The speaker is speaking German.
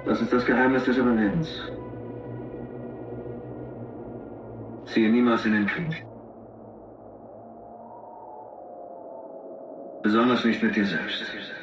Das ist das Geheimnis des Überlebens. Ziehe niemals in den Krieg. Besonders nicht mit dir selbst.